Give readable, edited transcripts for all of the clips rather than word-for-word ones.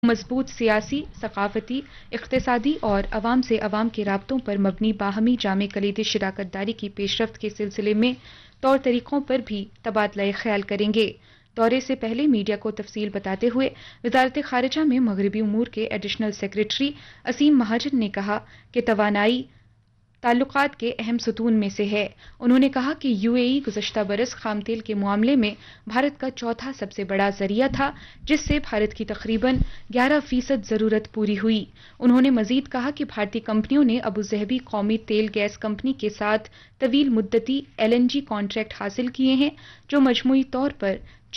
मजबूत सियासी, सकाफती, इक्तिसादी और अवाम से अवाम के राब्तों पर मबनी बाहमी जामे कलीदी शराकतदारी की पेशरफ्त के सिलसिले में तौर तरीकों पर भी तबादला ख्याल करेंगे। दौरे से पहले मीडिया को तफसील बताते हुए वजारत खारिजा में मगरबी उमूर के एडिशनल सेक्रेटरी असीम महाजन ने कहा कि तवानाई ताल्लुकात के अहम सतून में से है। उन्होंने कहा कि यूएई गुज़श्ता बरस खाम तेल के मामले में भारत का चौथा सबसे बड़ा जरिया था, जिससे भारत की तकरीबन 11% ज़रूरत पूरी हुई। उन्होंने मजीद कहा कि भारतीय कंपनियों ने अबूज़हबी कौमी तेल गैस कंपनी के साथ तवील मुद्दती LNG कॉन्ट्रैक्ट हासिल किए हैं, जो मजमूई तौर पर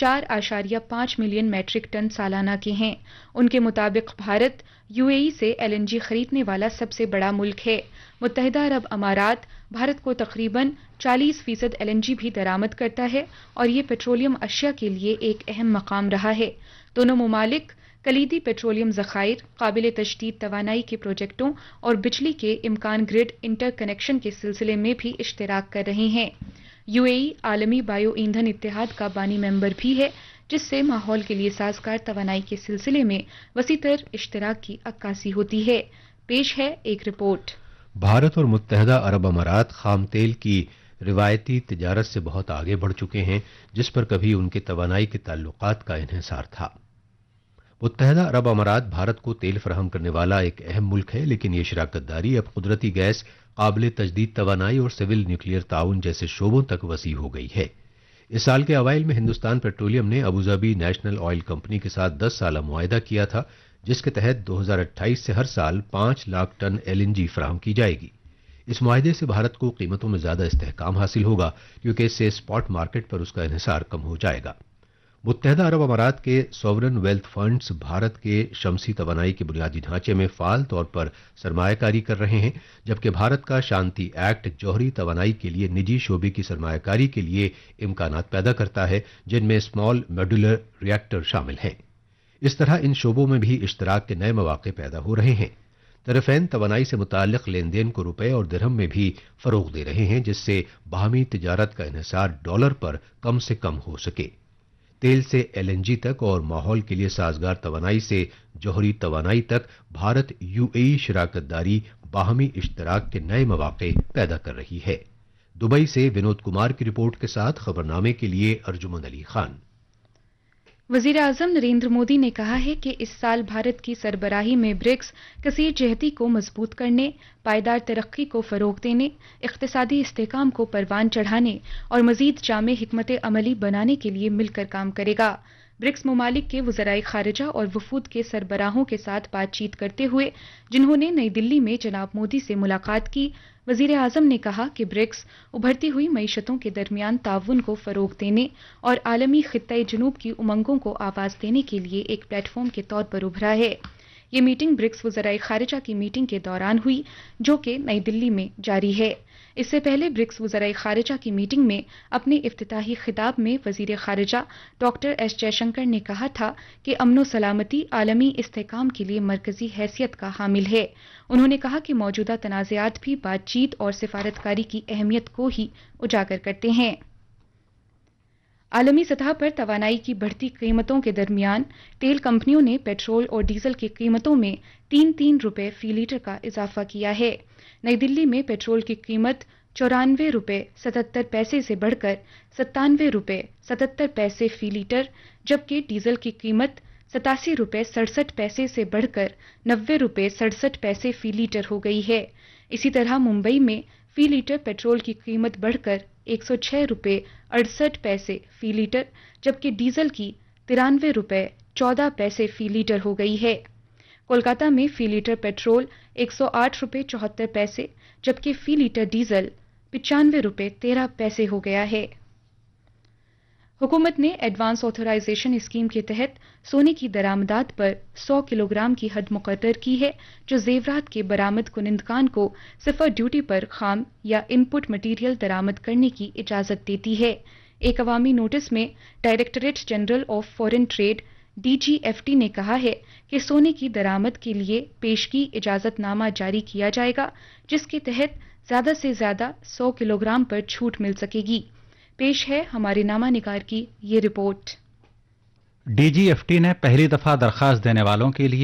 4.5 मिलियन मैट्रिक टन सालाना के हैं। उनके मुताबिक भारत यूएई से LNG खरीदने वाला सबसे बड़ा मुल्क है। मुत्तहिदा अरब अमारात भारत को तकरीबन 40% LNG भी दरामद करता है और ये पेट्रोलियम अशिया के लिए एक अहम मकाम रहा है। दोनों ममालिक कलीदी पेट्रोलियम ज़खायर, काबिल तजदीद तवानाई के प्रोजेक्टों और बिजली के इम्कान ग्रिड इंटरकनेक्शन के सिलसिले में भी इश्तिराक कर रहे हैं। यूएई आलमी बायो ईंधन इत्तेहाद का बानी मेंबर भी है, जिससे माहौल के लिए साजगार तवानाई के सिलसिले में वसीतर इश्तिराक की अक्कासी होती है। पेश है एक रिपोर्ट। भारत और मुत्तहिदा अरब अमारात खाम तेल की रिवायती तिजारत से बहुत आगे बढ़ चुके हैं, जिस पर कभी उनके तवानाई के ताल्लुकात का इन्हिसार था। मुत्तहिदा अरब अमारात भारत को तेल फराहम करने वाला एक अहम मुल्क है, लेकिन ये शराकतदारी अब कुदरती गैस, काबिल तजदीद तवानाई और सिविल न्यूक्लियर ताउन जैसे शोबों तक वसी हो गई है। इस साल के अवाइल में हिंदुस्तान पेट्रोलियम ने अबूधाबी नेशनल ऑयल कंपनी के साथ 10 साला मुआहिदा किया था, जिसके तहत 2028 से हर साल 5 लाख टन LNG फराहम की जाएगी। इस मुआहिदे से भारत को कीमतों में ज्यादा इस्तेहकाम हासिल होगा, क्योंकि इससे स्पॉट मार्केट पर उसका इन्हिसार कम हो जाएगा। मुत्तहिदा अरब अमारात के सॉवरन वेल्थ फंड्स भारत के शमसी तवानाई के बुनियादी ढांचे में फाल तौर पर सरमायाकारी कर रहे हैं, जबकि भारत का शांति एक्ट जौहरी तवानाई के लिए निजी शोबे की सरमायाकारी के लिए इम्कानात पैदा करता है, जिनमें स्मॉल मॉड्यूलर रिएक्टर शामिल हैं। इस तरह इन शोबों में भी इश्तराक के नए मौके पैदा हो रहे हैं। तरफैन तवानाई से मुताल्लिक लेन देन को रुपए और दिरहम में भी फरोग दे रहे हैं, जिससे बाहमी तिजारत का इन्हिसार डॉलर पर कम से कम हो सके। तेल से LNG तक और माहौल के लिए साजगार तवानाई से जौहरी तवानाई तक भारत यूएई शराकतदारी बाहमी इश्तराक के नए मौके पैदा कर रही है। दुबई से विनोद कुमार की रिपोर्ट के साथ खबरनामे के लिए अर्जुमन अली खान। वजीर आजम नरेंद्र मोदी ने कहा है कि इस साल भारत की सरबराही में ब्रिक्स कसीर जहती को मजबूत करने, पायदार तरक्की को फरोग देने, इक्तिसादी इस्तेहकाम को परवान चढ़ाने और मजीद जामे हिकमत अमली बनाने के लिए मिलकर काम करेगा। ब्रिक्स ममालिक के वज़राए खारिजा और वफूद के सरबराहों के साथ बातचीत करते हुए जिन्होंने नई दिल्ली में जनाब मोदी से मुलाकात की, वजीर आजम ने कहा कि ब्रिक्स उभरती हुई मईशतों के दरमियान ताउन को फरोग देने और आलमी खित्ता जनूब की उमंगों को आवाज देने के लिए एक प्लेटफॉर्म के तौर पर उभरा है। ये मीटिंग ब्रिक्स वज़राए खारिजा की मीटिंग के दौरान हुई, जो कि नई दिल्ली में जारी है। इससे पहले ब्रिक्स वज़राए खारिजा की मीटिंग में अपने इफ्तिताही खिताब में वज़ीर खारिजा डॉक्टर S जयशंकर ने कहा था कि अमनो सलामती आलमी इस्तेहकाम के लिए मरकजी हैसियत का हामिल है। उन्होंने कहा कि मौजूदा तनाज़ात भी बातचीत और सिफारतकारी की अहमियत को ही उजागर करते हैं। आलमी सतह पर तवानाई की बढ़ती कीमतों के दरमियान तेल कंपनियों ने पेट्रोल और डीजल की कीमतों में 3-3 रुपए फी लीटर का इजाफा किया है। नई दिल्ली में पेट्रोल की कीमत 94 रुपए 77 पैसे से बढ़कर 97 रुपए 77 पैसे फी लीटर, जबकि डीजल की कीमत 87 रुपए 67 पैसे से बढ़कर 90 रुपए 67 पैसे फी लीटर हो गई है। इसी तरह मुंबई में फी लीटर पेट्रोल की कीमत बढ़कर 106 रुपए 68 पैसे फी लीटर, जबकि डीजल की 93 रुपए 14 पैसे फी लीटर हो गई है। कोलकाता में फी लीटर पेट्रोल 108 रुपए 74 पैसे, जबकि फी लीटर डीजल 95 रुपए 13 पैसे हो गया है। हुकूमत ने एडवांस ऑथराइजेशन स्कीम के तहत सोने की दरामदात पर 100 किलोग्राम की हद मुकर्रर की है, जो जेवरात के बरामद कुनिंदकान को सिफर ड्यूटी पर खाम या इनपुट मटीरियल दरामद करने की इजाजत देती है। एक अवामी नोटिस में directorate general of foreign trade DGFT ने कहा है कि सोने की दरामद के लिए पेशगी इजाजतनामा जारी किया जाएगा, जिसके तहत ज्यादा से ज्यादा 100 किलोग्राम पर छूट मिल सकेगी। पेश है हमारे नामा निगार की ये रिपोर्ट। DGFT ने पहली दफा दरखास्त देने वालों के लिए